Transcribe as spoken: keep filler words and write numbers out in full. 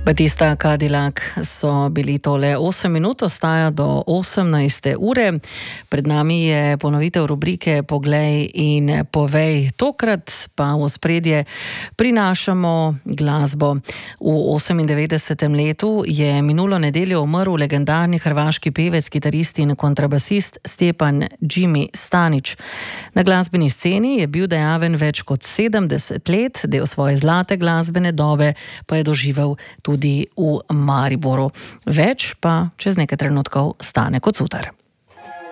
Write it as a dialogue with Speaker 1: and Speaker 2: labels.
Speaker 1: Batista Cadillac so bili tole osem minut, ostaja do osemnajste ure. Pred nami je ponovitev rubrike Poglej in povej. Tokrat pa v ospredje prinašamo glasbo. V osemindevetdesetem letu je minulo nedeljo umrl legendarni hrvaški pevec, kitarist in kontrabasist Stjepan Jimmy Stanić. Na glasbeni sceni je bil dejaven več kot sedemdeset let, del svoje zlate glasbene dobe pa je doživel tudi v Mariboru. Več pa čez nekaj trenutkov Stane Kocutar.